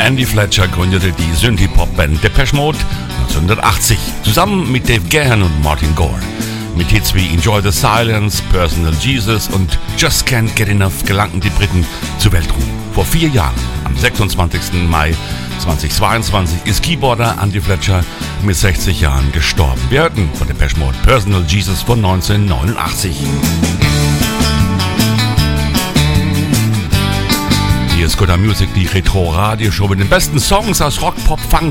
Andy Fletcher gründete die Synthie-Pop-Band Depeche Mode 1980 zusammen mit Dave Gahan und Martin Gore. Mit Hits wie Enjoy the Silence, Personal Jesus und Just Can't Get Enough gelangten die Briten zu Weltruhm. Vor 4 Jahren, am 26. Mai 2022, ist Keyboarder Andy Fletcher mit 60 Jahren gestorben. Wir hörten von Depeche Mode Personal Jesus von 1989. Hier ist Good Music, die Retro-Radio-Show mit den besten Songs aus Rock, Pop, Funk,